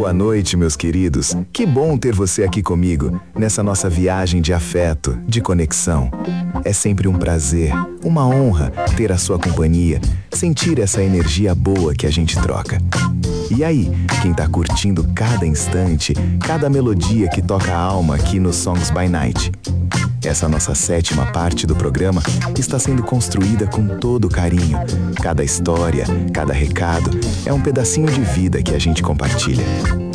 Boa noite, meus queridos. Que bom ter você aqui comigo, nessa nossa viagem de afeto, de conexão. É sempre um prazer, uma honra ter a sua companhia, sentir essa energia boa que a gente troca. E aí, quem tá curtindo cada instante, cada melodia que toca a alma aqui no Songs by Night? Essa nossa 7ª parte do programa está sendo construída com todo carinho. Cada história, cada recado é um pedacinho de vida que a gente compartilha.